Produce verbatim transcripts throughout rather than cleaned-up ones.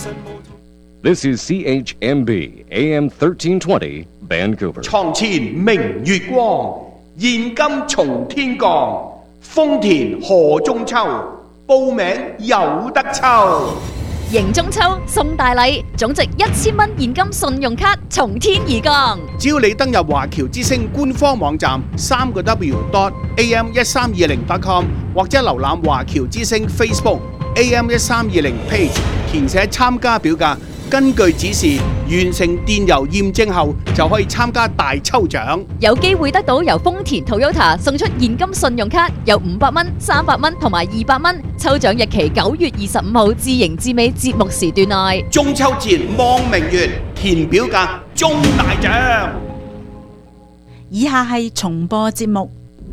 This is C H M B A M thirteen twenty Vancouver. 床前明月光，現金從天降。豐田賀中秋，報名有得抽。 迎中秋送大禮，總值一千蚊現金信用卡從天而降。 只要你登入華僑之星官方網站三個 W dot A M 一三二零 dot com 或者瀏覽華僑之星 Facebook A M 一三二零 page， 填寫參加表格，根據指示完成電郵驗證後，就可以參加大抽獎， 有機會得到由豐田 Toyota 送出現金信用卡，有五百蚊、三百蚊同埋二百蚊。抽獎日期九月二十五號至迎至尾節目時段內。 中秋節望明月，填表格中大獎。 以下係重播節目。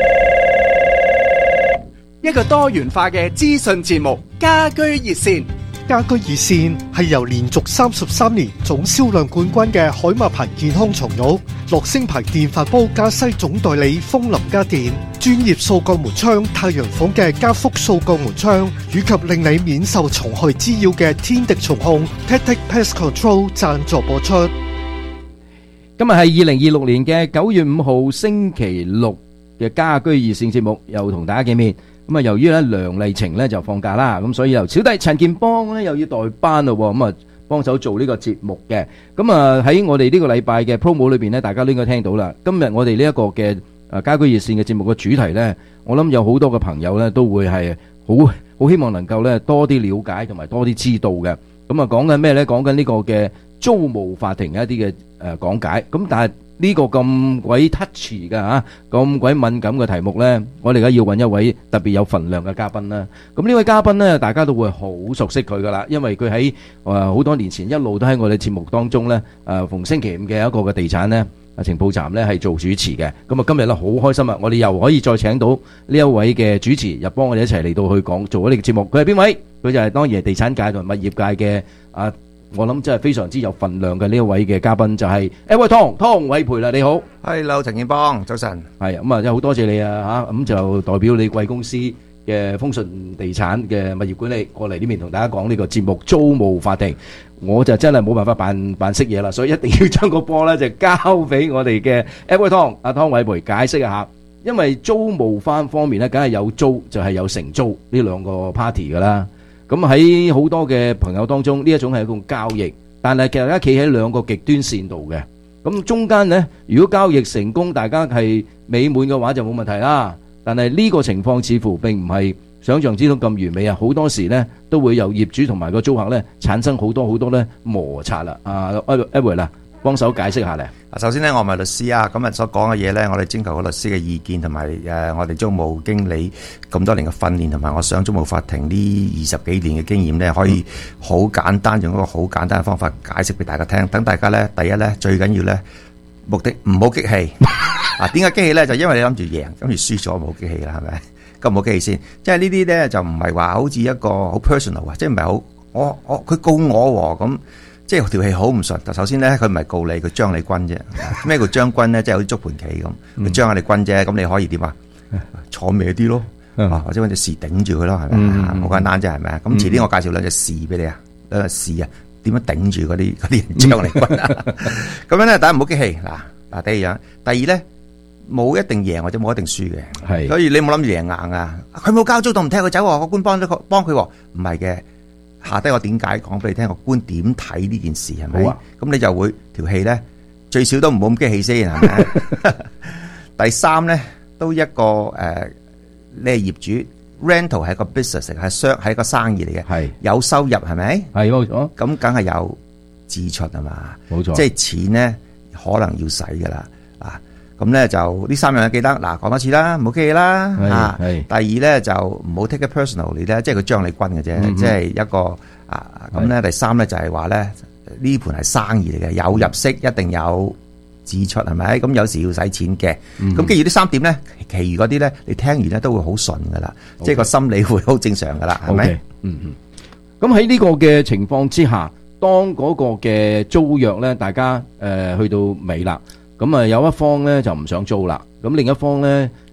一個多元化嘅資訊節目，家居熱線。 家居熱線係由連續三十三年總銷量冠軍嘅海馬牌健康床褥、樂聲牌電飯煲加西總代理風林家電、專業掃鋼門窗太陽房嘅加福掃鋼門窗，以及令你免受蟲害滋擾嘅天敵蟲控 Tactic Pest Control 贊助播出。 今日係二零二六年嘅九月五號星期六嘅家居熱線節目，又同大家見面。咁啊，由於咧梁麗晴咧就放假啦，咁所以由小弟陳健邦咧又要代班咯，咁啊幫手做呢個節目嘅。咁啊喺我哋呢個禮拜嘅 promo 裏邊咧，大家都應該聽到啦。今日我哋呢一個嘅誒家居熱線嘅節目嘅主題咧，我諗有好多嘅朋友咧都會係好好希望能夠咧多啲了解同埋多啲知道嘅。咁啊講緊咩咧？講緊呢個嘅租務法庭嘅一啲嘅誒講解。咁但係呢個咁鬼 touchy 嘅嚇，咁鬼敏感嘅題目呢，我哋而家要揾一位特別有份量嘅嘉賓啦。咁呢位嘉賓呢，大家都會好熟悉佢噶啦，因為佢喺誒好多年前一路都喺我哋節目當中呢，誒逢星期五嘅一個嘅地產呢，啊情報站呢係做主持嘅。咁啊今日呢好開心啊，我哋又可以再請到呢一位嘅主持，又幫我哋一齊嚟到去講做呢個節目。佢係邊位？佢就係當然係地產界同埋物業界嘅啊。我諗真係非常之有份量嘅呢一位嘅嘉賓就係 Edward Tong 湯偉培啦，你好。 Hello 陳健邦，早晨。 係咁啊，真係好多謝你啊嚇，咁就代表你貴公司嘅豐順地產嘅物業管理過嚟呢邊同大家講呢個節目租務法庭，我就真係冇辦法扮扮識嘢啦，所以一定要將個波咧就交俾我哋嘅 Edward Tong 阿湯偉培解釋一下，因為租務翻方面咧，梗係有租就係有承租呢兩個 party 噶啦。咁喺好多嘅朋友當中，呢一種係一種交易，但係其實大家企喺兩個極端線度嘅。咁中間呢，如果交易成功，大家係美滿嘅話就冇問題啦。但係呢個情況似乎並唔係想象之中咁完美啊！好多時呢都會有業主同埋個租客呢產生好多好多呢摩擦啦。啊 Edward 啦，幫手解釋下咧。 首先呢，我唔係律師啊，今日所講嘅嘢呢，我哋徵求個律師嘅意見，同埋誒我哋租務經理咁多年嘅訓練，同埋我上租務法庭呢二十幾年嘅經驗呢，可以好簡單用一個好簡單嘅方法解釋俾大家聽。等大家呢，第一呢，最緊要呢，目的唔好激氣啊！點解激氣呢？就因為你諗住贏，諗住輸咗冇激氣啦，係咪？咁唔好激氣先，即係呢啲呢，就唔係話好似一個好 personal 啊，即係唔係好我我佢告我喎咁。即係條氣好唔順，但首先咧，佢唔係告你，佢將你軍啫。咩叫將軍咧？即係好似捉盤棋咁，佢將下你軍啫。咁你可以點啊？坐歪啲咯，或者揾隻士頂住佢咯，係咪啊？好簡單啫，係咪啊？咁遲啲我介紹兩隻士俾你啊，兩隻士啊，點樣頂住嗰啲嗰啲人將你軍啊？咁樣咧，大家唔好激氣嗱嗱。第二樣，第二咧，冇一定贏或者冇一定輸嘅，係。所以你冇諗住贏硬啊！佢冇交租都唔踢佢走，個官幫咗佢幫佢，唔係嘅。下低我點解講俾你聽個官點睇呢件事係咪？好啊，咁你就會條氣咧最少都唔好咁激氣先係咪？第三咧都一個誒，你係業主 rental 係個 business 係商係個生意嚟嘅，係有收入係咪？係冇錯，咁梗係有支出啊嘛，冇錯，即係錢咧可能要使噶啦啊！咁咧就呢三樣嘢記得嗱，講多次啦，唔好激氣啦啊！第二咧就唔好 take it personally咧，即係佢將你軍嘅啫，即係一個啊咁咧。第三咧就係話咧呢盤係生意嚟嘅，有入息一定有支出係咪？咁有時要使錢嘅。咁基於呢三點咧，其餘嗰啲咧你聽完咧都會好順噶啦，即係個心理會好正常噶啦，係咪？ 嗯嗯。咁喺呢個嘅情況之下，當嗰個嘅租約咧，大家誒去到尾啦。咁啊，有一方咧就唔想租啦，咁另一方咧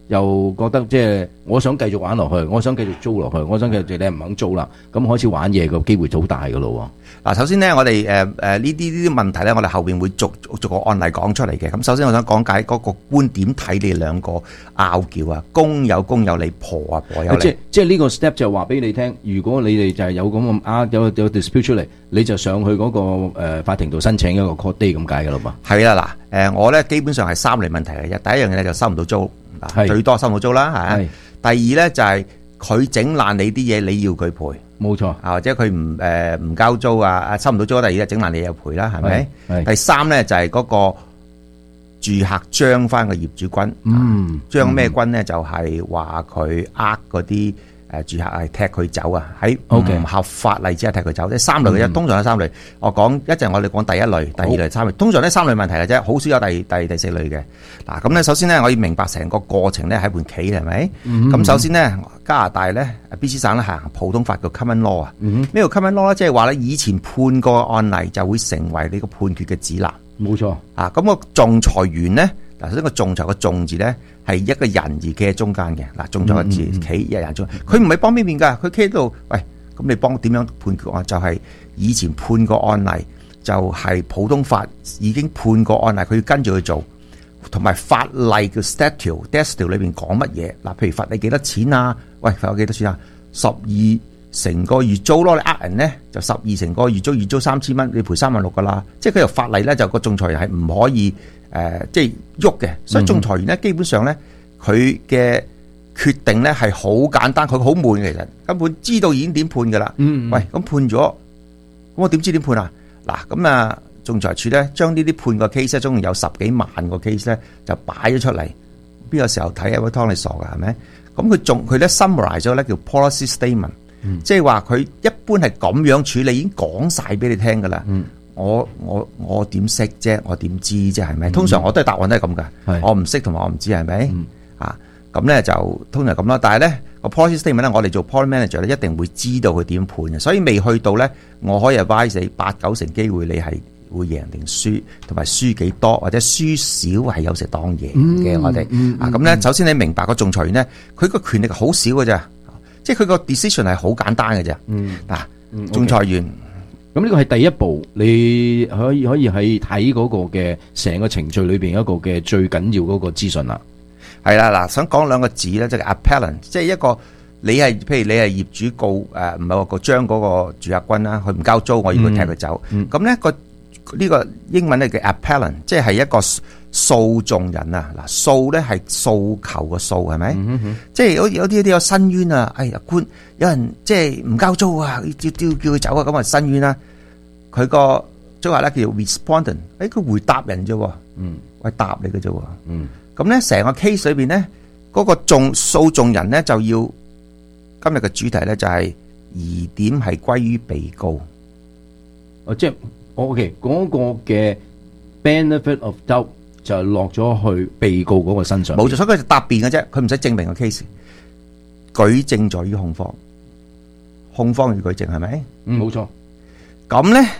又覺得即係我想繼續玩落去，我想繼續租落去，我想繼續你唔肯租啦，咁開始玩嘢個機會就好大噶咯。 嗱，首先咧，我哋誒誒呢啲呢啲問題咧，我哋後邊會逐逐個案例講出嚟嘅。咁首先我想講解嗰個觀點睇你兩個拗撬啊，公有公有理，婆啊婆有理。 即即係呢個 step 就話俾你聽，如果你哋就係有咁咁啊有有 dispute 出嚟，你就上去嗰個誒法庭度申請一個 court day 咁解噶啦嘛。 係啦，嗱誒，我咧基本上係三類問題嘅啫。第一樣嘢咧就收唔到租，最多收唔到租啦，係。第二咧就係佢整爛你啲嘢，你要佢賠。 冇錯， 啊或者佢唔誒唔交租啊，啊收唔到租，第二咧整爛你又賠啦，係咪？第三咧就係嗰個住客將翻個業主軍， 嗯， 將咩軍咧就係話佢呃嗰啲誒住客係踢佢走啊，喺唔合法例之下踢佢走，即係三類嘅啫。通常有三類，我講一陣我哋講第一類、第二類、三類。通常呢三類問題嘅啫，好少有第第第四類嘅。嗱咁咧，首先咧我要明白成個過程咧係盤棋係咪？咁首先咧加拿大咧 B C 省咧行普通法叫 common law 啊。咩叫 common law 咧？即係話咧以前判個案例就會成為你個判決嘅指南。 冇錯啊！咁個仲裁員咧，嗱，首先個仲裁個仲字咧係一個人而企喺中間嘅。嗱，仲裁個字企一人中間，佢唔係幫邊邊㗎，佢企喺度。喂，咁你幫點樣判決案？就係、是、以前判個案例，就係、是、普通法已經判個案例，佢要跟住去做，同埋法例叫 statute，statute 裏邊講乜嘢？嗱，譬如罰你幾多錢啊？喂，罰我幾多錢啊？十二成個月租咯，你呃人咧就十二成個月租，月租三千蚊，你賠三萬六噶啦。即係佢條法例咧，就個仲裁人係唔可以誒、呃，即係喐嘅。所以仲裁員咧，基本上咧，佢嘅決定咧係好簡單，佢好悶嘅，其實根本知道已經點判噶啦。嗯，喂，咁判咗，咁我點知點判啊？嗱，咁啊，仲裁處咧將呢啲判個 case 咧，總共有十幾萬個 case 咧，就擺咗出嚟。邊個時候睇啊？湯你傻噶係咪？咁佢仲佢咧 summarize 咗咧叫 policy statement。嗯、即係話佢一般係咁樣處理，已經講晒俾你聽噶啦。嗯、我我我點識啫？我點知啫？係咪？嗯、通常我都係答案都係咁噶。我唔識同埋我唔知係咪？嗯、啊，咁咧就通常咁啦。但係咧個 policy statement 咧，我哋做 policy manager 咧，一定會知道佢點判嘅。所以未去到咧，我可以 advise 你八九成機會你係會贏定輸，同埋輸幾多或者輸少係有時當贏嘅。嗯、我哋、嗯、啊咁咧，首先你明白個仲裁員咧，佢個權力好少嘅咋。即係佢個 decision 係好簡單嘅啫。嗯，嗱、啊，仲裁員， 咁呢個係第一步，你可以可以喺睇嗰個嘅成個程序裏邊一個嘅最緊要嗰個資訊啦。 係啦，嗱，想講兩個字咧，即係 appellant，即係一個你係，譬如你係業主告誒，唔係話個將嗰個住客軍啦，佢唔交租，我要佢踢佢走。咁咧個呢個英文咧叫 appellant，即係一個訴訟人啊。嗱，訴咧係訴求個訴係咪？嗯嗯、即係有有啲啲有申冤啊！哎呀官，有人即係唔交租啊，要叫叫佢走啊，咁啊申冤啦。佢個租客咧叫 respondent， 誒佢回答人啫，嗯，喂答你嘅啫，嗯，咁咧成個 case 裏邊咧，嗰、嗰個仲訴訟人咧就要今日嘅主題咧就係疑點係歸於被告。 哦，即係 OK 嗰個嘅 benefit of doubt。就落咗去被告嗰個身上， 冇錯，所以佢就答辯嘅啫，佢唔使證明個 case， 舉證在於控方，控方要舉證係咪？ 嗯，冇錯。 咁咧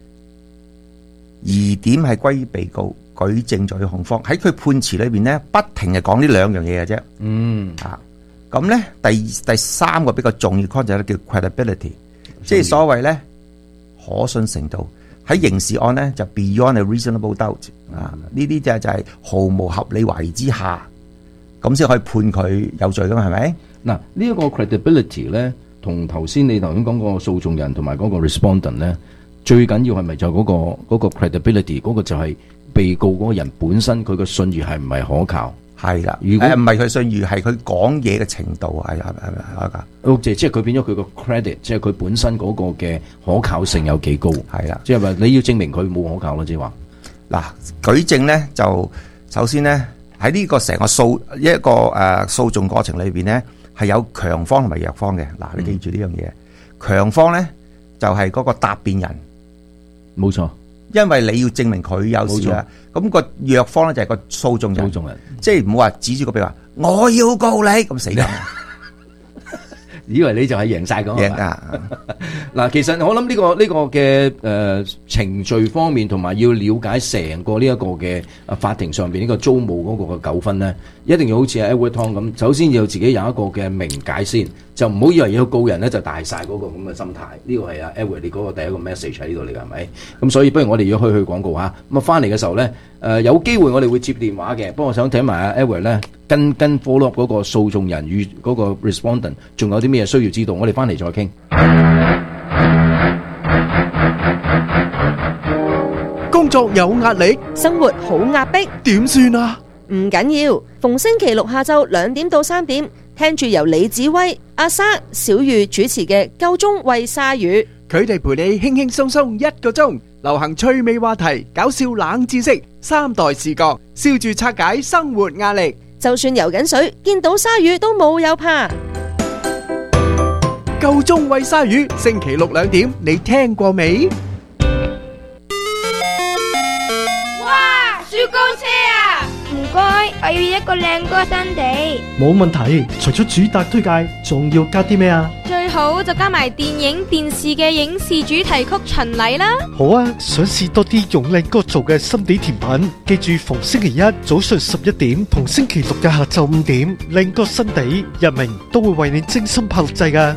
疑點係歸於被告，舉證在於控方。喺佢判詞裏邊咧，不停係講呢兩樣嘢嘅啫。嗯，啊，咁咧第第三個比較重要 concept 咧叫 credibility， 即係所謂咧可信程度。喺刑事案咧就 beyond a reasonable doubt 啊，呢啲就就係毫無合理懷疑之下，咁先可以判佢有罪噶嘛，係咪？ 嗱，呢一個 credibility 咧，同頭先你頭先講個訴訟人同埋嗰個 respondent 咧，最緊要係咪就嗰個嗰個 credibility 嗰個就係被告嗰個人本身佢個信譽係唔係可靠？係啦，如果唔係佢信譽，係佢講嘢嘅程度係係係咪可靠？即係即係佢變咗佢個 credit，即係佢本身嗰個嘅可靠性有幾高？係啦，即係話你要證明佢冇可靠咯，即係話嗱，舉證咧就首先咧喺呢個成個訴一個誒訴訟過程裏邊咧係有強方同埋弱方嘅。嗱，你記住呢樣嘢，強方咧就係嗰個答辯人，冇錯。因為你要證明佢有事啊，咁個弱方咧就係個訴訟人，即係唔好話指住個鼻話我要告你咁死人， 以為你就係贏晒咁贏啊！ 嗱，其實我諗呢、這個呢、這個嘅誒、呃、程序方面，同埋要了解成個呢一個嘅啊法庭上邊呢個租務嗰個嘅糾紛咧，一定要好似 Edward Tong 咁，首先要自己有一個嘅明解先，就唔好以為要告人咧就大晒嗰個咁嘅心態。呢、這個係啊 Edward 你嗰個第一個 message 喺呢度嚟㗎，係咪？咁所以不如我哋要去去廣告嚇，咁啊翻嚟嘅時候咧，誒、呃、有機會我哋會接電話嘅，不過我想睇埋阿 Edward 咧跟跟 follow up 嗰個訴訟人與嗰個 respondent， 仲有啲咩需要知道，我哋翻嚟再傾。 工作有壓力， 生活好壓迫， 點算啊？ 唔緊要，逢星期六下晝兩點到三點，聽住由李子威、阿莎、小玉主持嘅《夠鐘喂鯊魚》， 佢哋陪你輕輕鬆鬆一個鐘，流行趣味話題、搞笑冷知識、三代視角，笑住拆解生活壓力。 就算游緊水，見到鯊魚都冇有怕。 夠鐘喂鯊魚，星期六兩點，你聽過未？ 哇！雪糕車啊！唔該，我要一個靚歌新地。 冇問題，除咗主打推介，仲要加啲咩啊？ 最好就加埋電影、電視嘅影視主題曲巡禮啦。 好啊，想試多啲用靚歌做嘅心地甜品，記住逢星期一早上十一點同星期六嘅下晝五點，靚歌新地日明都會為你精心拍錄製㗎。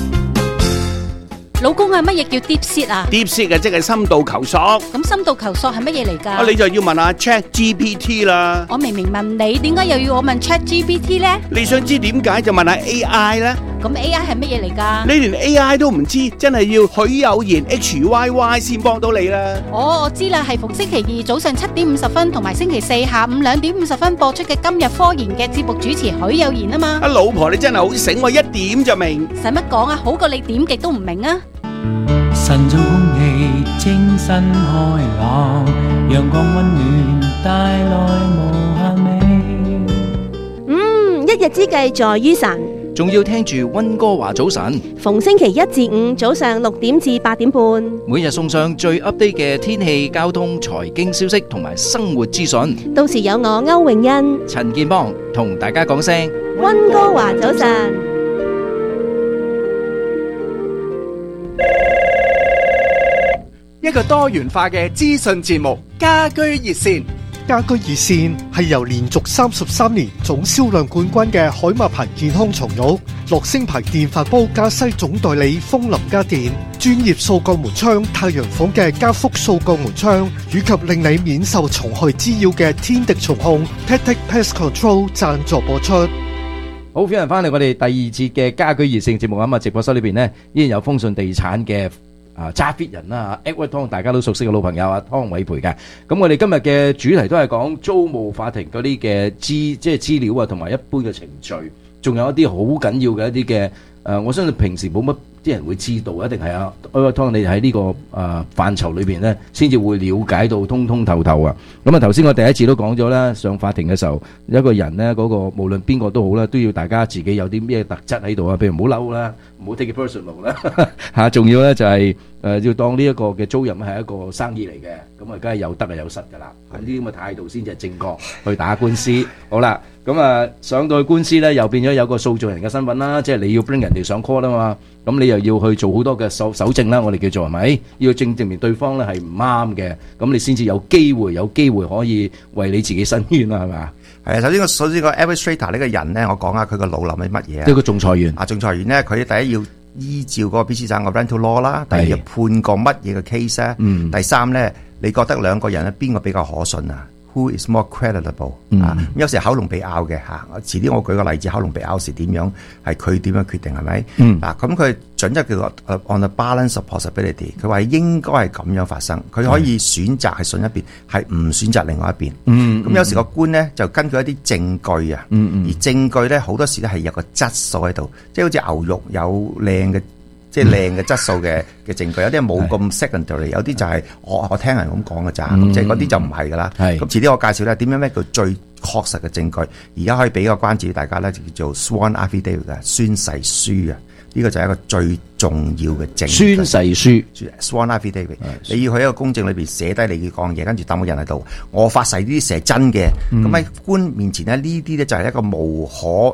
老公啊，乜嘢叫 deep seat 啊 Deep seat 嘅即係深度求索。 咁深度求索係乜嘢嚟㗎？ 啊，你就要問下 Chat G P T 啦。 我明明問你，點解又要我問 Chat G P T 呢？ 你想知點解就問下 A I 啦。 咁 A I 係乜嘢嚟㗎？ 你連 A I 都唔知，真係要許有賢 H Y Y 先幫到你啦。 哦，我知啦，係逢星期二早上七點五十分同埋星期四下午兩點五十分播出嘅今日科研嘅節目主持許有賢啊嘛。 啊，老婆你真係好醒，我一點就明。 使乜講啊？好過你點極都唔明啊！ 晨早空氣清新開朗，陽光溫暖帶來無限美。 嗯，一日之計在於晨， 仲要聽住溫哥華早晨， 逢星期一至五早上六點至八點半， 每日送上最 update 嘅天氣、交通、財經消息同埋生活資訊。 到時有我歐永欣、 陳建邦同大家講聲溫哥華早晨。 一個多元化嘅資訊節目，家居熱線。 家居熱線係由連續三十三年總銷量冠軍嘅海馬牌健康床褥、樂聲牌電飯煲加西總代理風林家電、專業掃鋼門窗太陽房嘅加福掃鋼門窗，以及令你免受蟲害滋擾嘅天敵蟲控 Tactic Pest Control 贊助播出。 好，歡迎翻嚟我哋第二節嘅家居熱線節目啊！直播室裏邊呢，依然有豐順地產嘅啊揸 fit 人啦 Edward Tong 大家都熟悉嘅老朋友啊湯偉培嘅。咁我哋今日嘅主題都係講租務法庭嗰啲嘅資即係資料啊，同埋一般嘅程序，仲有一啲好緊要嘅一啲嘅誒，我相信平時冇乜啲人會知道，一定係啊 Edward Tong 你喺呢個誒範疇裏邊咧，先至會了解到通通透透啊！咁啊頭先我第一次都講咗啦，上法庭嘅時候，一個人咧嗰個無論邊個都好啦，都要大家自己有啲咩特質喺度啊，譬如唔好嬲啦，唔好 take it personal 啦嚇，仲要咧就係誒要當呢一個嘅租賃係一個生意嚟嘅，咁啊梗係有得係有失㗎啦，咁呢啲咁嘅態度先至係正確去打官司。好啦，咁啊上到去官司咧，又變咗有個訴訟人嘅身份啦，即係你要 bring 人哋上 court 啊嘛。咁你又要去做好多嘅搜搜證啦，我哋叫做係咪？要證證明對方咧係唔啱嘅，咁你先至有機會，有機會可以為你自己申冤啦，係咪啊？ 係啊，首先個首先個 administrator 呢個人咧，我講下佢個腦諗係乜嘢啊？ 即係個仲裁員啊，仲裁員咧，佢第一要依照嗰個 B C 省個 rental law 啦，第二要判個乜嘢嘅 case 咧，嗯，第三咧，你覺得兩個人咧邊個比較可信啊？Who is more creditable？嗯、啊，有時口龍鼻拗嘅嚇，遲啲我舉個例子，口龍鼻拗時點樣係佢點樣決定係咪？嗯，嗱咁佢準則叫做 on the balance of possibility，佢話應該係咁樣發生，佢可以選擇係信一邊，係唔選擇另外一邊。嗯，咁、嗯、有時個官咧就根據一啲證據啊，嗯嗯，而證據咧好多時咧係有個質素喺度，即係好似牛肉有靚嘅。即係靚嘅質素嘅嘅證據，有啲係冇咁 secondary， 有啲就係我我聽人咁講嘅咋，咁、嗯、即係嗰啲就唔係噶啦。咁遲啲我介紹咧點樣咩叫最確實嘅證據，而家可以俾個關子大家咧，就叫做 sworn affidavit 嘅宣誓書啊，呢、這個就係一個最重要嘅證據。宣誓書 sworn affidavit， 你要喺一個公證裏邊寫低你嘅講嘢，跟住抌個人喺度，我發誓呢啲係真嘅。咁、嗯、喺官面前咧，呢啲咧就係一個無可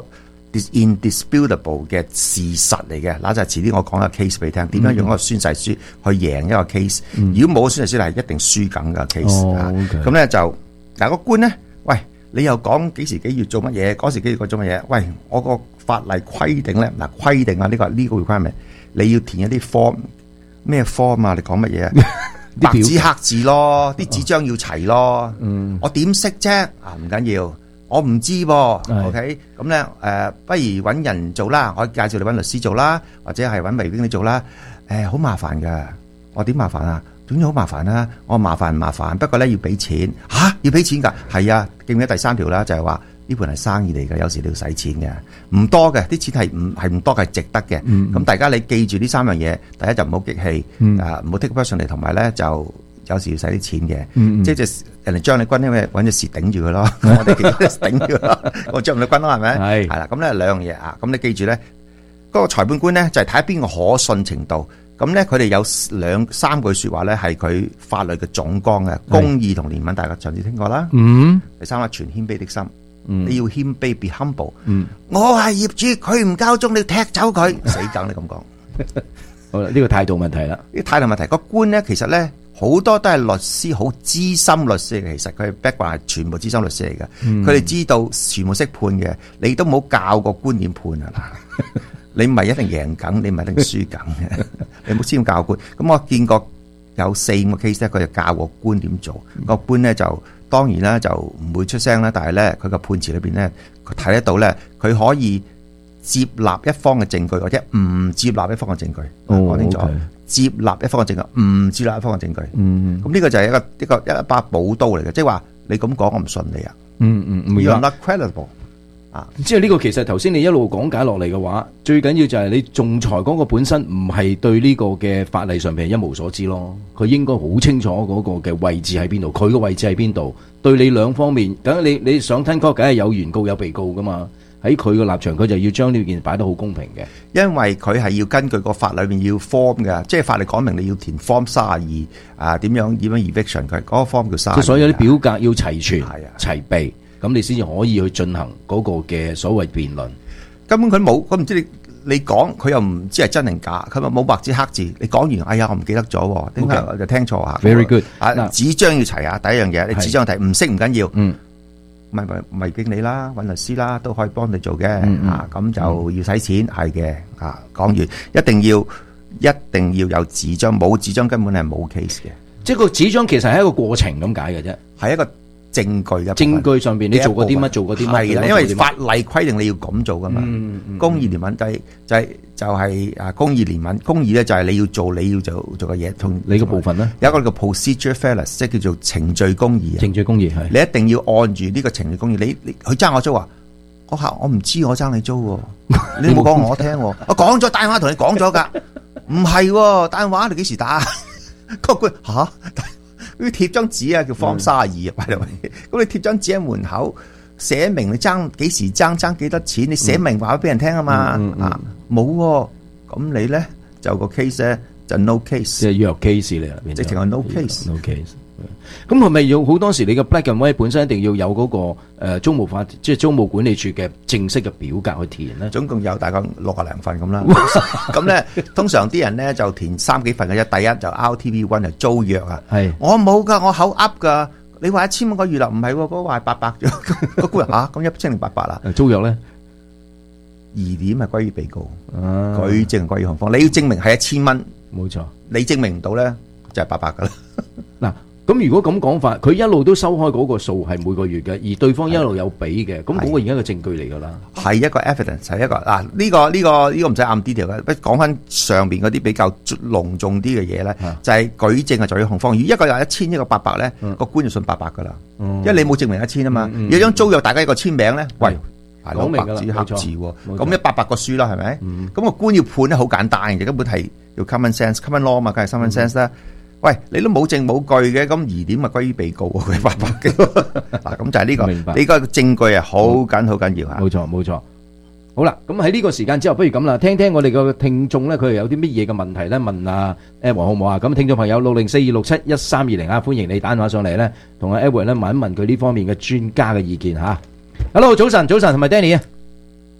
indisputable 嘅事實嚟嘅，嗱就係遲啲我講個 case 俾你聽，點樣用一個宣誓書去贏一個 case。如果冇個宣誓書係一定輸緊嘅 case。咁咧就嗱個官咧，喂，你又講幾時幾月做乜嘢，嗰時幾月做乜嘢？喂，我個法例規定咧，嗱規定啊，呢個呢個 requirement，你要填一啲 form， 咩 form 啊？你講乜嘢啊？白紙黑字咯，啲紙張要齊咯。我點識啫？啊唔緊要。我唔知噃 ，OK， 咁咧誒，不如揾人做啦，我介紹你揾律師做啦，或者係揾維經理做啦。誒，好麻煩㗎，我點麻煩啊？總之好麻煩啦，我麻煩唔麻煩，不過咧要俾錢嚇，要俾錢㗎，係啊，記唔記得第三條啦？就係話呢盤係生意嚟嘅，有時你要使錢嘅，唔多嘅，啲錢係唔係唔多嘅，係值得嘅。咁大家你記住呢三樣嘢，第一就唔好激氣，啊唔好 take personally，同埋咧就。有時要使啲錢嘅，嗯、即係隻人哋將你軍，因為揾隻蝕頂住佢咯，我哋幾隻頂住咯，我將你軍咯，係咪？係係啦，咁咧兩樣嘢啊，咁你記住咧，嗰、嗰個裁判官咧就係睇下邊個可信程度，咁咧佢哋有兩三句説話咧係佢法律嘅總綱嘅，公義同憐憫，大家上次聽過啦。嗯，第三個全謙卑的心，嗯、你要謙卑 be humble。嗯，我係業主，佢唔交鐘，你踢走佢，死梗你咁講。 好啦，呢、呢個態度問題啦， 呢個態度問題，個官咧其實咧。好多都係律師，好資深律師嘅，其實佢 background 係全部資深律師嚟嘅。佢哋、嗯、知道全部識判嘅，你都冇教個官點判啊！你唔係一定贏緊，你唔係一定輸緊嘅。你冇先教官。咁我見過有四五個 case 咧，佢就教個官點做。嗯、個官咧就當然啦，就唔會出聲啦。但係咧，佢個判詞裏邊咧，佢睇得到咧，佢可以接納一方嘅證據，或者唔接納一方嘅證據。講清楚。哦 okay. 接納一方嘅證據，唔接納一方嘅證據。嗯，咁呢個就係一個一個一把寶刀嚟嘅，即係話你咁講，我唔信你啊。嗯嗯，唔 You're not credible 啊。即係呢個其實頭先你一路講解落嚟嘅話，最緊要就係你仲裁嗰個本身唔係對呢個嘅法例上邊一無所知咯。佢應該好清楚嗰個嘅位置喺邊度，佢個位置喺邊度。對你兩方面，梗你你上庭嗰，梗係有原告有被告噶嘛。喺佢個立場，佢就要將呢件擺得好公平嘅， 因為佢係要根據個法裏面要 form 嘅，即係法例講明你要填 form 三十二啊，點樣點樣 eviction 佢嗰個 form 叫三十二。即係所有啲表格要齊全、啊、齊備，咁你先至可以去進行嗰個嘅所謂辯論。 根本佢冇，佢唔知你你講，佢又唔知係真定假，佢話冇白紙黑字，你講完，哎呀，我唔記得咗，點解我就聽錯啊 ？Very good 啊，紙張要齊啊，第一樣嘢，你紙張要睇，唔識唔緊要，嗯。咪咪咪經理啦，揾律師啦，都可以幫你做嘅。嗯嗯啊，咁就要使錢，係嘅。啊，講完一定要一定要有紙張，冇紙張根本係冇 case 嘅。 即係個紙張其實係一個過程咁解嘅啫， 係一個證據嘅證據上邊你做過啲乜，做過啲乜係啦，因為法例規定你要咁做噶嘛。嗯嗯、公義憐憫就係就係就係啊，公義憐憫，公義咧就係你要做你要做做嘅嘢，同你個部分咧有一個叫 procedure fairness， 即係叫做程序公義。 程序公義係你一定要按住呢個程序公義。你你佢爭我租啊？我客我唔知我爭你租，你冇講我聽。我講咗打電話同你講咗噶，唔係打電話你幾時打？個官吓。佢貼張紙啊，叫方三十二啊，咁你貼張紙喺門口，寫明你爭幾時爭，爭幾多錢，你寫明話俾人聽啊嘛，啊冇，咁你咧就個 case 咧就 no case， 即係弱 case 嚟啦， 直情係 no case，no case。咁係咪要好多時你嘅 black and white 本身一定要有嗰個誒租務法，即係租務管理處嘅正式嘅表格去填咧？ 總共有大概六十零份咁啦。咁咧通常啲人咧就填三幾份嘅啫。第一就 R T V one 就租約啊。係我冇噶，我口噏噶。你話一千蚊個月啦，唔係嗰個話係八百啫。個官人吓咁一千零八百啦。 租約咧疑點係歸於被告，舉證歸於控方。你要證明係一千蚊， 冇錯。 你證明唔到咧，就係八百噶啦。 嗱。咁如果咁講法，佢一路都收開嗰個數係每個月嘅，而對方一路有俾嘅，咁嗰個而家嘅證據嚟㗎啦。 係一個 evidence， 係一個嗱呢、呢個呢、呢個呢、呢個唔使暗 detail 嘅，不講翻上邊嗰啲比較隆重啲嘅嘢咧，就係舉證係在於控方。如果一個有一千，一個八百咧，個官就信八百㗎啦，因為你冇證明一千啊嘛。有張租約，大家一個簽名咧，喂，講明白紙黑字喎，咁一八百個書啦，係咪？咁個官要判咧好簡單嘅，根本係要 common sense，common law 嘛，梗係 common sense 啦。喂，你都冇證冇據嘅，咁疑點咪歸於被告佢八百嘅嗱，咁就係呢個，呢個證據係好緊好緊要嚇。 冇錯冇錯。好啦，咁喺呢個時間之後，不如咁啦，聽聽我哋個聽眾咧，佢哋有啲乜嘢嘅問題咧，問阿 Edward 好唔好啊？咁聽眾朋友六零四二六七一三二零啊，歡迎你打電話上嚟咧，同阿 Edward 咧問一問佢呢方面嘅專家嘅意見嚇。Hello， 早晨早晨，係咪 Danny 啊？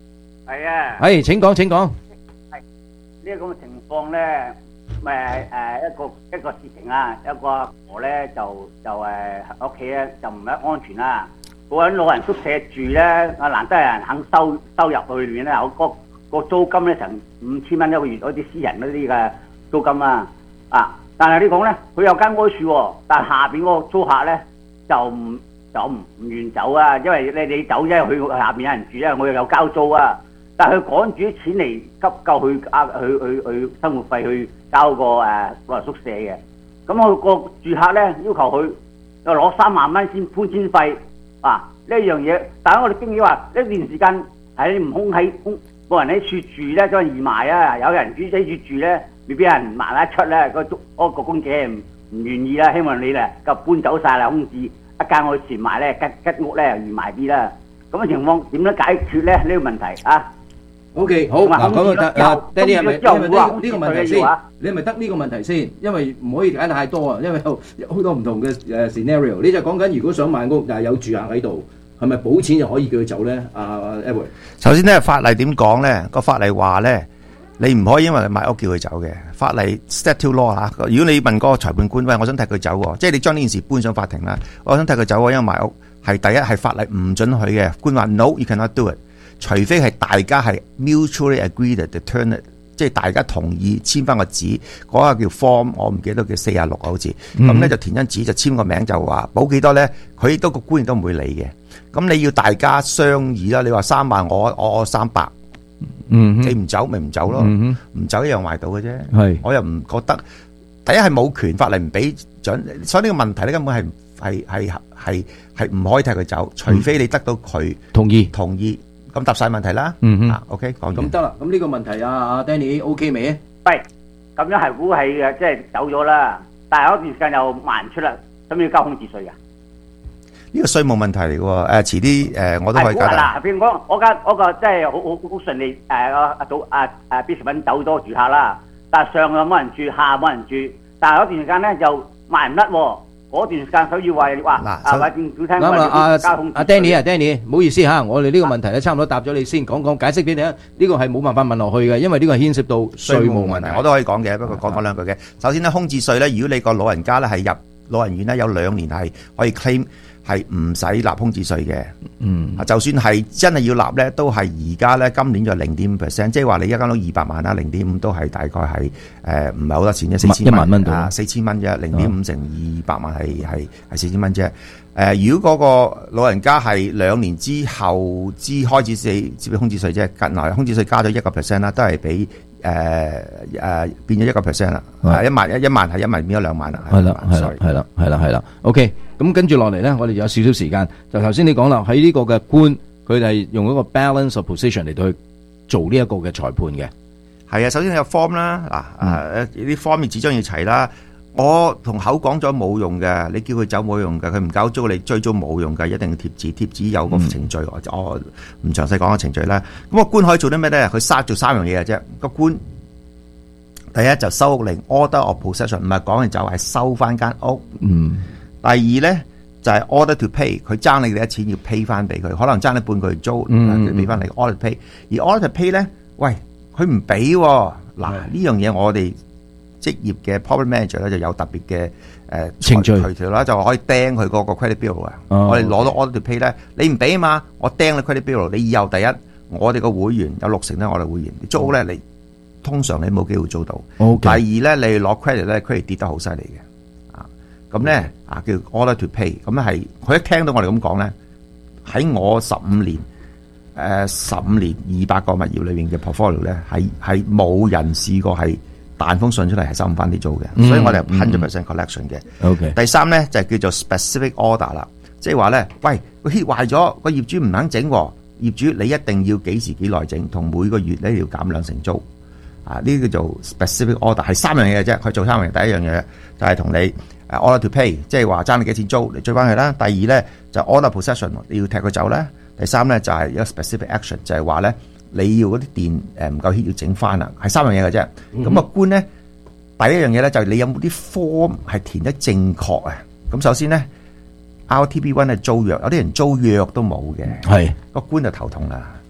係啊， 係請講請講。 係呢個咁嘅情況咧，咪誒一個一個事情啊，一個阿婆咧就就誒屋企咧就唔係安全啦。嗰間老人宿舍住咧，啊難得有人肯收收入去裏面咧，有個個租金咧成五千蚊一個月，嗰啲私人嗰啲嘅租金啊，啊！但係你講咧，佢有間安樹喎，但係下邊嗰個租客咧就唔就唔唔願走啊，因為你你走啫，佢下邊有人住咧，我又有交租啊。但係佢趕住啲錢嚟急救佢啊，去去去生活費去交個誒老人宿舍嘅。咁我個住客咧要求佢又攞三萬蚊先搬遷費啊！呢一樣嘢，但係我哋經理話呢段時間喺唔空喺空冇人喺處住咧，將易賣啊！有人住喺處住咧，未必有人賣得出咧。個租嗰個公姐唔唔願意啦，希望你咧就搬走晒啦，空置一間我前賣咧吉吉屋咧易賣啲啦。咁嘅情況點樣解決咧？呢個問題啊？ O.K. 好嗱，講到啊 ，Danny 係咪你係咪得呢個問題先？你係咪得呢個問題先？因為唔可以解太多啊，因為有好多唔同嘅誒 scenario。你就講緊如果想買屋，但係有住客喺度，係咪補錢就可以叫佢走咧？啊 Edward， 首先咧法例點講咧？個法例話咧，你唔可以因為你買屋叫佢走嘅。法例 statute law 嚇，如果你問嗰個裁判官，喂，我想踢佢走喎，即係你將呢件事搬上法庭啦，我想踢佢走喎，因為買屋係第一係法例唔准許嘅。官話 no，you cannot do it。除非係大家係 mutually agreed to turn it， 即係大家同意簽翻個紙，嗰、那個叫 form， 我唔記得叫四廿六好似，咁咧、嗯、就填張紙就簽個名就話補幾多咧，佢都個官員都唔會理嘅。咁你要大家商議啦，你話三萬我我我三百，嗯，你唔走咪唔走咯，唔、嗯、走一樣賣到嘅啫。係，我又唔覺得第一係冇權法例唔俾準，所以呢個問題咧根本係係係係係唔可以踢佢走，除非你得到佢同意同意。咁答晒問題啦， 嗯哼、 啊、，OK， 講完。 咁得啦，咁呢個問題啊，阿 Danny OK 未？ 喂，咁樣係估係嘅，即係走咗啦。但係嗰段時間又賣唔出啦，咁要交空置稅噶？ 呢個稅務問題嚟嘅喎，誒、呃，遲啲誒，我都可以解答。 嗱，譬如講，我間我個即係好好好順利，誒阿阿早阿阿 Bishop 走咗住客啦，但係上又冇人住，下冇人住，但係嗰段時間咧就賣唔甩喎。嗰段時間所以話話啊，話政府聽啱啦，阿阿 Danny 啊 Danny， 唔好意思嚇，我哋呢個問題咧差唔多答咗你先，講講解釋俾你啊。呢個係冇辦法問落去嘅，因為呢個係牽涉到稅務問題。 我都可以講嘅，不過講講兩句嘅。首先咧，空置稅咧，如果你個老人家咧係入老人院咧，有兩年係可以 claim 係唔使納空置稅嘅。嗯，啊，就算係真係要納咧，都係而家咧今年就零點五 percent， 即係話你一間屋二百萬啦，零點五都係大概係誒唔係好多錢啫，四千一萬蚊啊，四千蚊啫，零點五乘二百萬係係係四千蚊啫。誒、呃，如果嗰個老人家係兩年之後之開始四接空置稅啫，近來空置稅加咗一個 percent 啦，都係俾誒誒變咗一個 percent 啦，一萬一一萬係一萬變咗兩萬啦。 係啦，係啦，係啦，係啦，係啦。OK。咁跟住落嚟咧，我哋有少少時間，就頭先你講啦，喺呢個嘅官，佢哋用一個 balance of position 嚟到去做呢一個嘅裁判嘅。 係啊，首先有 form 啦，嗱，誒啲 form 紙張要齊啦。我同口講咗冇用嘅，你叫佢走冇用嘅，佢唔交租你追租冇用嘅，一定要貼紙，貼紙有個程序，嗯、我唔詳細講個程序啦。咁個官可以做啲咩咧？佢三做三樣嘢嘅啫。個官第一就收屋令 order of possession， 唔係講完就係收翻間屋。嗯。第二咧就係、是、order to pay， 佢爭你哋啲錢要 pay 翻俾佢，可能爭你半個月租，佢俾翻你 order to pay。而 order to pay 咧，喂，佢唔俾喎。嗱，呢樣嘢我哋職業嘅 property manager 咧就有特別嘅誒程序條啦，就可以釘佢嗰個 credit bill 啊。哦、我哋攞到 order to pay 咧，你唔俾啊嘛，我釘你 credit bill， 你以後第一，我哋個會員有六成咧，我哋會員租咧，你通常你冇機會租到。Okay. 第二咧，你攞 credit 咧 ，credit 跌得好犀利嘅。咁咧啊，叫 order to pay， 咁咧係佢一聽到我哋咁講咧，喺我十五年誒十五年二百個物業裏面嘅 portfolio 咧，係係冇人試過係彈封信出嚟係收唔翻啲租嘅，嗯、所以我哋係 hundred percent collection 嘅。OK， 第三咧就係叫做 specific order 啦，即係話咧，喂個 heat 壞咗，個業主唔肯整，業主你一定要幾時幾耐整，同每個月咧要減兩成租。啊，呢個叫做 specific order， 係三樣嘢嘅啫，佢做三樣嘢。第一樣嘢就係同你。Uh, order to pay， 即係話爭你幾錢租，你追翻佢啦。第二咧就 order possession， 你要踢佢走啦。第三咧就係一個 specific action， 就係話咧你要嗰啲電誒唔夠 heat 要整翻啦，係三樣嘢嘅啫。咁、嗯、個官咧第一樣嘢咧就係你有冇啲 form 係填得正確啊？咁首先咧 R T B one 係租約，有啲人租約都冇嘅，係個官就頭痛啦。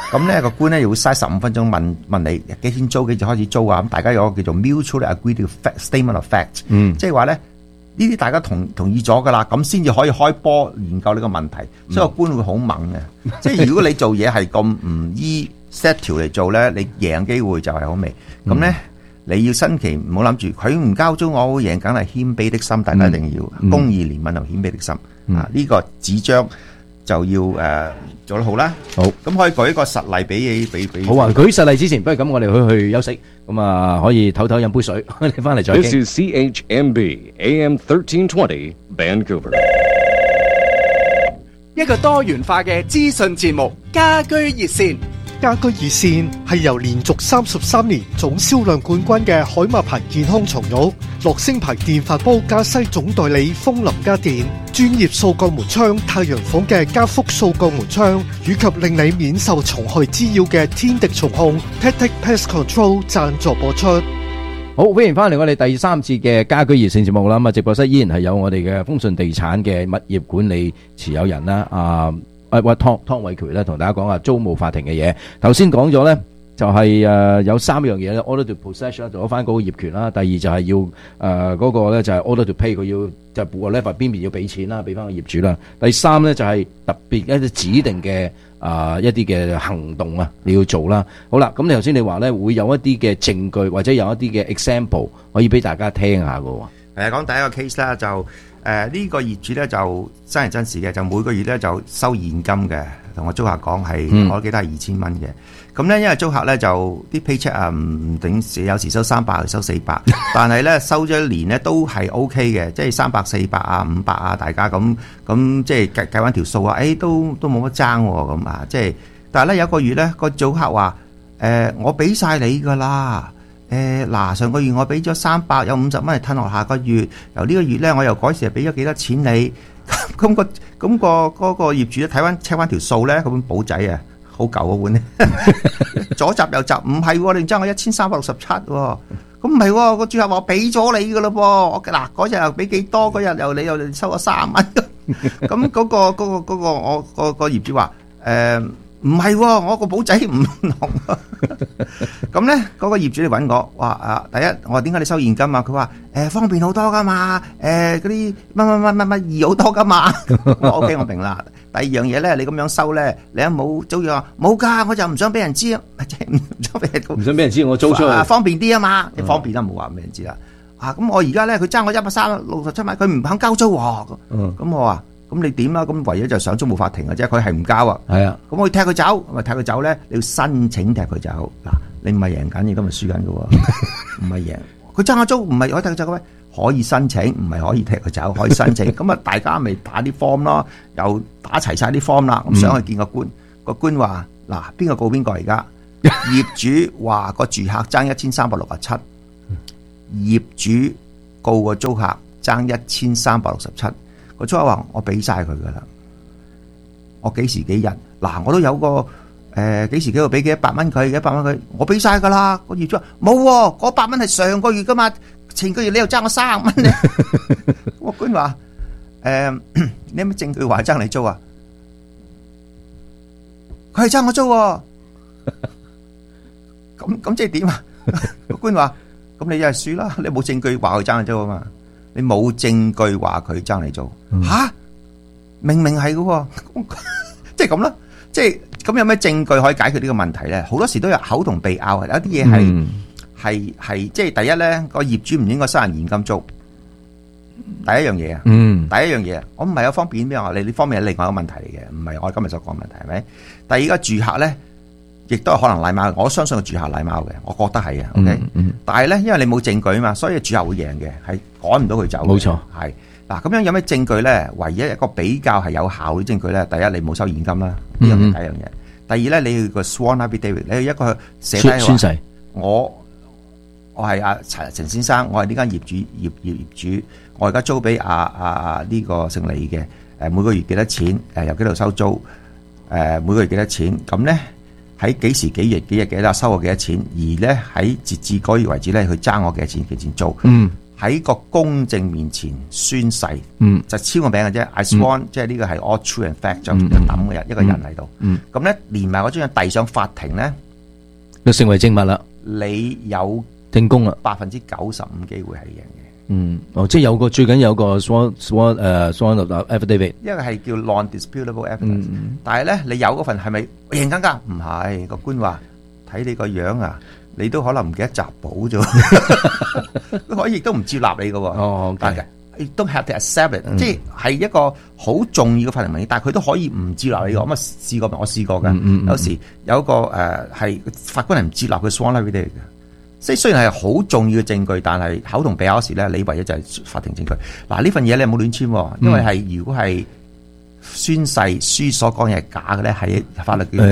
咁咧個官咧又會嘥十五分鐘問問你幾錢租，幾時開始租啊？咁大家有個叫做 mutually agreed statement of fact， 嗯， 即係話咧呢啲大家同同意咗噶啦，咁先至可以開波研究呢個問題。所以個官會好猛嘅，即係如果你做嘢係咁唔依 set 條嚟做咧，你贏機會就係好微。咁咧。你要新奇唔好諗住佢唔交租，我會贏緊係謙卑的心，大家一定要、嗯、公義憐憫同謙卑的心、嗯、啊！呢、這個紙張就要誒、呃、做得好啦。 好， 咁可以舉一個實例俾俾俾。 好啊！舉實例之前，不如咁，我哋去去休息，咁啊可以唞唞飲杯水，你翻嚟再傾。 This is C H M B A M thirteen twenty Vancouver。 一個多元化嘅資訊節目，家居熱線。 家居熱線係由連續三十三年總銷量冠軍嘅海馬牌健康床褥、樂聲牌電飯煲加西總代理風林家電、專業掃角門窗太陽房嘅加福掃角門窗，以及令你免受蟲害滋擾嘅天敵蟲控 Tactic Pest Control 贊助播出。 好，歡迎翻嚟我哋第三次嘅家居熱線節目啦。咁啊，直播室依然係有我哋嘅豐順地產嘅物業管理持有人啦，啊。誒，喂，湯湯偉權咧，同大家講下租務法庭嘅嘢。頭先講咗咧，就係誒有三樣嘢咧 ，order to possess 啦，做翻嗰個業權啦。第二就係要誒嗰個咧就係 order to pay，佢要就係補個 level 邊邊要俾錢啦，俾翻個業主啦。第三咧就係特別一啲指定嘅啊一啲嘅行動啊，你要做啦。好啦，咁你頭先你話咧會有一啲嘅證據或者有一啲嘅 example 可以俾大家聽下㗎喎。 係啊，講第一個 case 啦，就誒呢、呃這個業主咧就真係真事嘅，就每個月咧就收現金嘅，同我租客講係、嗯、我記得係二千蚊嘅。咁咧因為租客咧就啲 paycheck 啊唔頂時，有時收三百，有時收四百，但係咧收咗一年咧都係 OK 嘅，即係三百、四百啊、五百啊，大家咁咁即係計計翻條數啊，誒、哎、都都冇乜爭喎咁啊，即係但係咧有個月咧個租客話誒、呃、我俾晒你㗎啦。誒嗱，上個月我俾咗三百，有五十蚊嚟褪落下個月，由呢個月咧我又改時俾咗幾多錢你？咁個咁個嗰個業主咧睇翻 check 翻條數咧，嗰本簿仔啊，好舊嗰本咧，左集右集，唔係喎，你爭我一千三百六十七喎，咁唔係喎，個住客話我俾咗你㗎咯噃，我嗱嗰日又俾幾多，嗰日又你又收咗三蚊，咁嗰個嗰個嗰個我個個業主話誒。唔係喎，我個簿仔唔同。咁咧，嗰個業主嚟揾我，話啊，第一，我話點解你收現金啊？佢話誒方便好多噶嘛，誒嗰啲乜乜乜乜乜易好多噶嘛。O K， 我明啦。第二樣嘢咧，你咁樣收咧，你一冇租約冇㗎，我就唔想俾人知啊，即係唔想俾人唔想俾人知我租出去， 方便啲啊嘛，你方便啦，冇話俾人知啦。啊，咁我而家咧，佢爭我一百三六十七蚊，佢唔肯交租喎。嗯，咁我話。咁你點啊？咁唯一就上租務法庭嘅啫，佢係唔交啊。係啊，咁我要踢佢走，咪踢佢走咧？你要申請踢佢走。嗱，你唔係贏緊，你今日輸緊嘅喎，唔係贏。佢爭我租，唔係可以踢佢走嘅咩？可以申請，唔係可以踢佢走，可以申請。咁啊，大家咪打啲 form 咯，又打齊晒啲 form 啦。咁上去見個官，個官話：嗱，邊個告邊個而家？業主話個住客爭一千三百六十七，業主告個租客爭一千三百六十七。個租客話：我俾晒佢噶啦，我幾時幾日嗱，我都有個誒幾時幾號俾幾一百蚊佢，一百蚊佢，我俾晒噶啦。個業主話冇喎，嗰百蚊係上個月噶嘛，前個月你又爭我三十蚊咧。個官話：誒，你有乜證據話爭你租啊？佢係爭我租喎。咁咁即係點啊？個官話：咁你一係輸啦，你冇證據話佢爭你租啊嘛。你冇證據話佢爭你做吓、嗯，明明係嘅，即係咁啦，即係咁有咩證據可以解決呢個問題咧？好多時都有口同鼻拗，有啲嘢係係係，即係第一咧，個業主唔應該收人現金租，第一樣嘢啊，嗯，第一樣嘢，我唔係有方便邊啊？你呢方面係另外一個問題嚟嘅，唔係我今日所講嘅問題，係咪？第二個住客咧。亦都係可能禮貌，我相信個住客禮貌嘅，我覺得係嘅。O K，但係咧，因為你冇證據啊嘛，所以住客會贏嘅，係趕唔到佢走。冇錯，係嗱咁樣有咩證據咧？唯一一個比較係有效嘅證據咧，第一你冇收現金啦，呢樣嘢第一樣嘢。第二咧，你要個 sworn affidavit，你要一個寫低話宣誓，我我係阿陳陳先生，我係呢間業主業業業主，我而家租俾阿阿阿呢個姓李嘅，誒每個月幾多錢？誒由幾度收租？誒每個月幾多錢？咁咧？喺幾時幾月幾日幾多收我幾多錢，而咧喺截至嗰月為止咧，佢爭我幾多錢幾錢租， 喺個公證面前宣誓， 嗯， 就簽個名嘅啫。I sworn，即係呢個係 all true and fact，就就抌嘅人一個人喺度。咁咧連埋嗰張嘢遞上法庭咧， 就成為證物啦。 你有證供啦， 百分之九十五機會係贏嘅。 嗯，哦，即係有個最緊有個 sworn sworn 誒 sworn affidavit， 因為係叫 non-disputable evidence。但係咧，你有嗰份係咪贏緊㗎？唔係，個官話睇你個樣啊。你都可能唔記得集保啫，可以亦都唔接納你嘅喎。 哦，但係亦都 have to accept it，即係係一個好重要嘅法庭文件，但係佢都可以唔接納你嘅。咁啊試過，我試過嘅。有時有一個誒係法官係唔接納佢 sworn affidavit 嘅，即係雖然係好重要嘅證據，但係口同鼻拗時咧，你唯一就係法庭證據。嗱呢份嘢你冇亂簽，因為係如果係宣誓書所講嘢係假嘅咧，係法律叫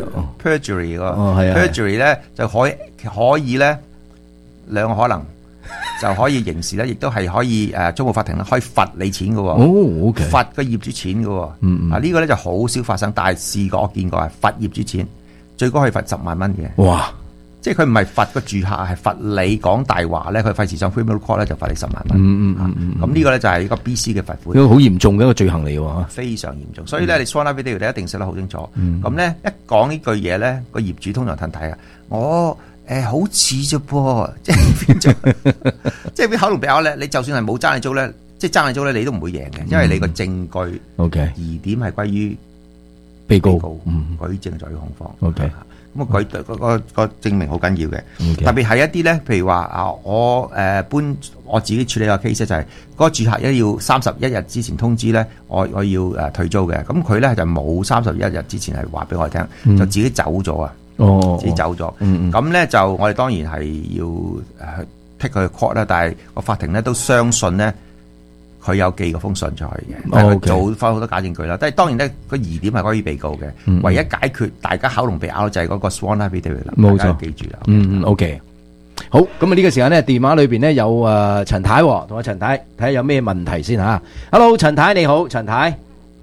perjury 個 perjury 咧就可以可以咧兩個可能就可以刑事咧，亦都係可以誒租務法庭咧可以罰你錢嘅喎。 哦，OK， 罰個業主錢嘅喎。嗯啊呢個咧就好少發生，但係試過我見過係罰業主錢，最高可以罰十萬蚊嘅。 哇！ 即係佢唔係罰個住客，係罰你講大話咧，佢費事上 criminal court 咧就罰你十萬蚊。 嗯嗯嗯咁呢個咧就係一個 B C 嘅罰款。 呢個好嚴重嘅一個罪行嚟喎。 非常嚴重，所以咧你 sworn affidavit 你一定寫得好清楚。咁咧一講呢句嘢咧，個業主通常褪睇啊，我誒好似啫噃，即係變咗，即係俾口同鼻拗咧。你就算係冇爭你租咧，即係爭你租咧，你都唔會贏嘅，因為你個證據 OK 疑點係歸於被告， 舉證在於控方。 OK。 咁啊，佢個個個證明好緊要嘅，特別係一啲咧，譬如話啊，我誒搬我自己處理個 case 就係嗰個住客一要三十一日之前通知咧，我我要誒退租嘅，咁佢咧就冇三十一日之前係話俾我聽，就自己走咗啊，自己走咗，咁咧就我哋當然係要誒 take 佢 court 啦，但係個法庭咧都相信咧。佢有寄嗰封信出去嘅，做翻好多假證據啦。但係當然咧，個疑點係關於被告嘅，嗯、唯一解決大家口龍鼻拗就係嗰個 sworn affidavit 啦。冇錯，記住啦。 嗯嗯 ，OK。好，咁啊呢個時間咧，電話裏邊咧有誒陳太，同阿陳太睇下有咩問題先嚇。Hello， 陳太你好，陳太。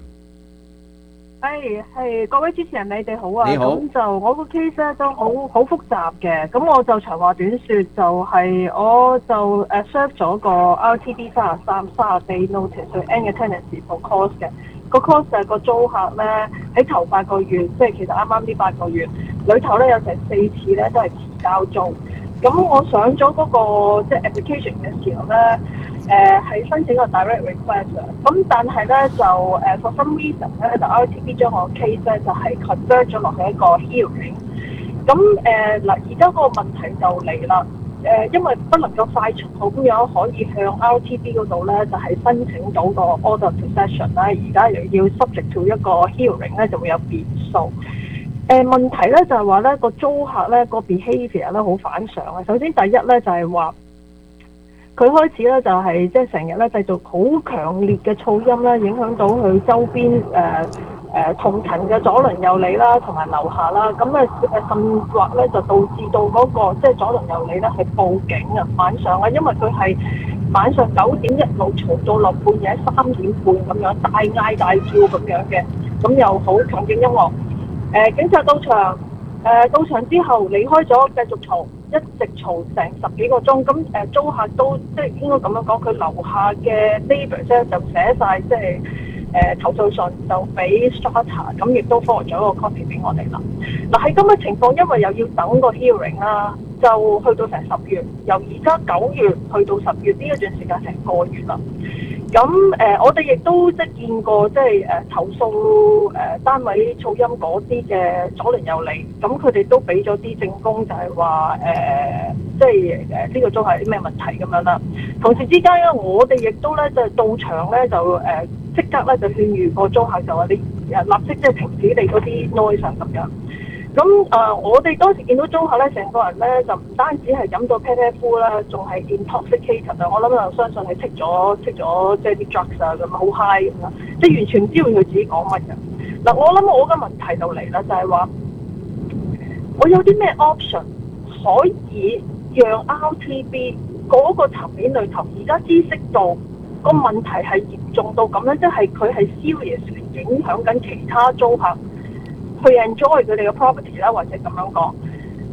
誒係各位主持人，你哋好啊！ 你好。 咁就我個 case 咧都好好複雜嘅，咁我就長話短説，就係、是、我就誒 serve 咗個 R T B 三十三三十四 notice 去 end 嘅 tenancy for cause 嘅，個 cause 就係個租客咧喺頭八個月，即係其實啱啱呢八個月裏頭咧有成四次咧都係遲交租，咁我上咗嗰、那個即係 application 嘅時候咧。誒係、呃、申請個 direct request 咁但係咧就誒、呃、for some reason 咧就 R T B 將我 case 咧就係、是、convert 咗落去一個 hearing。咁誒嗱，而家嗰個問題就嚟啦。誒、呃，因為不能夠快速好咁樣可以向 R T B 嗰度咧就係、是、申請到個 order possession 啦。而家又要 subject to 一個 hearing 咧就會有變數。誒、呃、問題咧就係話咧個租客咧個 behaviour 咧好反常啊。首先第一咧就係、是、話。佢開始咧就係即係成日咧製造好強烈嘅噪音咧，影響到佢周邊誒誒同層嘅左鄰右里啦，同埋樓下啦。咁咧誒甚或咧就導致到嗰、那個即係、就是、左鄰右里咧係報警啊，晚上啊，因為佢係晚上九點一路嘈到落半夜三點半咁樣大嗌大叫咁樣嘅，咁又好強勁音樂。誒、呃、警察到場，誒、呃、到場之後離開咗，繼續嘈。一直嘈成十幾個鐘，咁誒租客都即係應該咁樣講，佢樓下嘅 neighbours 咧就寫晒即係誒投訴信，就俾 strata， 咁亦都 forward 咗個 copy 俾我哋啦。嗱喺咁嘅情況，因為又要等個 hearing 啦，就去到成十月，由而家九月去到十月呢一段時間成個月啦。咁誒、呃，我哋亦都即係見過，即係誒投訴誒、呃、單位噪音嗰啲嘅左鄰右里，咁佢哋都俾咗啲證供，就係話誒，即係誒呢個租客係啲咩問題咁樣啦。同時之間咧，我哋亦都咧就到場咧就誒即、呃、刻咧就勸喻個租客，就話你誒立即即係停止你嗰啲 noise 咁樣。咁誒、呃，我哋當時見到租客咧，成個人咧就唔單止係飲到啤啤呼啦，仲係 intoxicated 啊！我諗就相信係剔咗剔咗即係啲 drugs 啊，咁好 high 咁啦，即係完全唔知道佢自己講乜嘅。嗱，我諗我嘅問題就嚟啦，就係話我有啲咩 option 可以讓 R T B 嗰個層面裏頭而家知識到個問題係嚴重到咁樣，即係佢係 seriously 影響緊其他租客。去 enjoy 佢哋嘅 property 啦，或者咁樣講，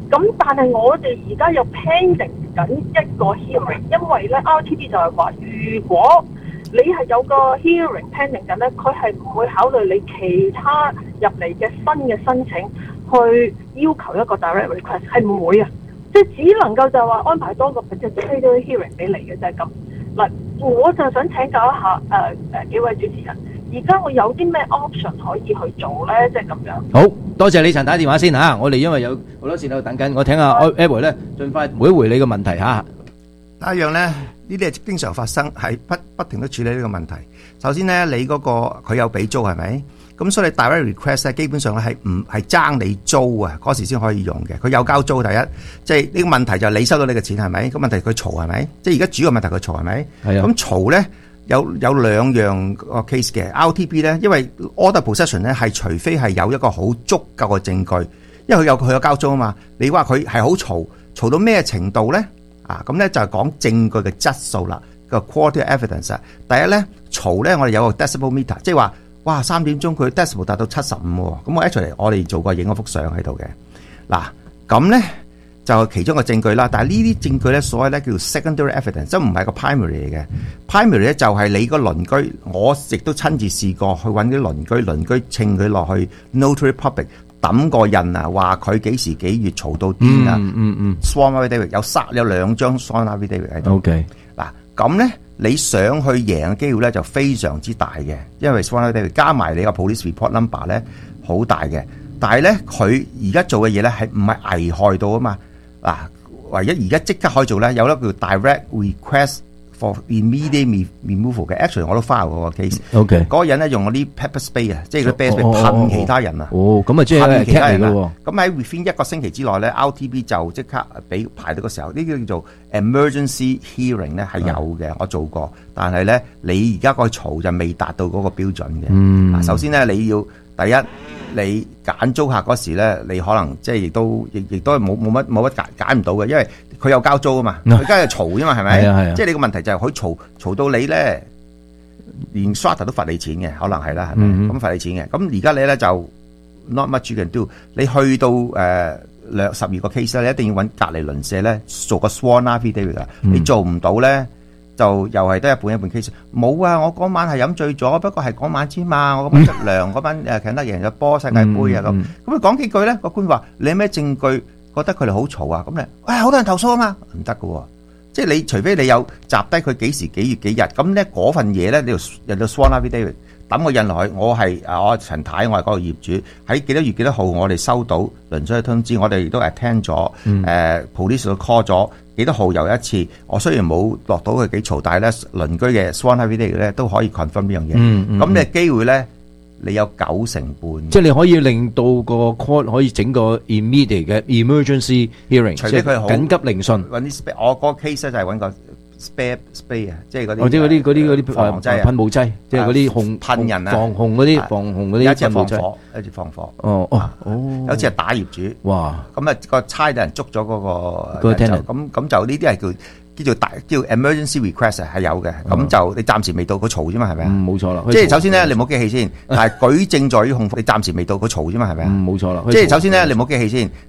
咁但係我哋而家又 pending 緊一個 hearing， 因為咧 R T D 就係話，如果你係有個 hearing pending 緊咧，佢係唔會考慮你其他入嚟嘅新嘅申請去要求一個 direct request， 係唔會啊，即係只能夠就話安排多個 particular hearing 俾你嘅啫咁。嗱，我就想請教一下誒誒、呃、幾位主持人，而家我有啲咩 option 可以去做咧？即係咁樣。 好多謝李陳打電話先嚇，我哋因為有好多線喺度等緊，我聽下 Edward 咧，盡快回一回你嘅問題嚇。 第一樣咧，呢啲係經常發生，係不不停都處理呢個問題。首先咧，你嗰個佢有俾租係咪？咁所以你 direct request 咧，基本上咧係唔係爭你租啊？嗰時先可以用嘅。佢有交租第一，即係呢個問題就係你收到你嘅錢係咪？咁問題佢嘈係咪？即係而家主要問題佢嘈係咪？係啊。咁嘈咧有有兩樣個 case 嘅 R T B 咧，因為 order possession 咧係除非係有一個好足夠嘅證據，因為佢有佢有交租啊嘛。你話佢係好嘈，嘈到咩程度咧？啊，咁咧就係講證據嘅質素啦，個 quality evidence 啊。第一咧嘈咧，我哋有個 decibel meter，即係話。哇！三點鐘佢 decibel 達到七十五喎，咁我 actually 我哋做過影嗰幅相喺度嘅。嗱，咁咧就係其中一個證據啦。但係呢啲證據咧，所謂咧叫做 secondary evidence，即係唔係個 primary 嚟嘅。primary 咧就係你個鄰居，我亦都親自試過去揾啲鄰居，鄰居稱佢落去 notary public 抌個印啊，話佢幾時幾月嘈到癲啊。 嗯嗯嗯 sworn affidavit 有三有兩張 sworn affidavit 喺度。 OK， 嗱咁咧。你想去贏嘅機會咧就非常之大嘅，因為 sworn affidavit 加埋你個 police report number 咧好大嘅。但係咧佢而家做嘅嘢咧係唔係危害到啊嘛？嗱，唯一而家即刻可以做咧有一個叫 direct request for immediate removal 嘅 action， 我都 file 嗰個 case。OK， 嗰個人咧用嗰啲 pepper spray 啊，即係嗰啲 pepper spray 噴其他人啊。 哦，咁啊即係噴其他人啊。 咁喺 within 一個星期之內咧 ，R T B 就即刻俾排到個時候，呢啲叫做 emergency hearing 咧係有嘅，我做過。但係咧，你而家個嘈就未達到嗰個標準嘅。嗯。嗱，首先咧你要第一，你揀租客嗰時咧，你可能即係亦都亦亦都係冇冇乜冇乜揀揀唔到嘅，因為佢有交租啊嘛，佢而家係嘈啫嘛，係咪？係啊係啊。即係你個問題就係佢嘈嘈到你咧，連 strata 都罰你錢嘅，可能係啦，係咪？咁罰你錢嘅。咁而家你咧就 not much you can do，你去到誒兩十二個 case 咧，你一定要揾隔離鄰舍咧做個 sworn affidavit 㗎。你做唔到咧，就又係得一半一半 case。冇啊，我嗰晚係飲醉咗，不過係嗰晚之嘛，我嗰晚出糧，嗰班誒強得贏咗波世界盃啊咁。咁佢講幾句咧，個官話你有咩證據覺得佢哋好嘈啊？咁咧，喂，好多人投訴啊嘛，唔得㗎喎。即係你除非你有集低佢幾時幾月幾日，咁咧嗰份嘢咧，你要入到 sworn affidavit 抌個印落去，我係啊我陳太，我係嗰個業主，喺幾多月幾多號我哋收到鄰居嘅通知，我哋亦都 attend 咗，誒 police 都 call 咗，幾多號又一次。我雖然冇落到佢幾嘈，但係咧鄰居嘅 sworn affidavit 咧都可以 confirm 呢樣嘢。咁、嗯嗯、你嘅機會咧，你有九成半。即係你可以令到個 court 可以整個 immediate 嘅 emergency hearing， 除非佢好緊急聆訊。揾啲 spare，我嗰個 case 咧就係揾個 spare spray 啊，即係嗰啲。或者嗰啲嗰啲嗰啲防劑噴霧劑，即係嗰啲紅噴人啊，防紅嗰啲防紅嗰啲。有一次放火，有一次放火。哦哦哦，有一次係打業主。哇！咁啊個差人捉咗嗰個。咁咁就呢啲係叫。叫做大叫 emergency request 係有嘅，咁就你暫時未到佢嘈啫嘛，係咪啊？冇錯啦。即係首先咧，你唔好激氣先，但係舉證在於控，你暫時未到佢嘈啫嘛，係咪啊？冇錯啦。即係首先咧，你唔好激氣先。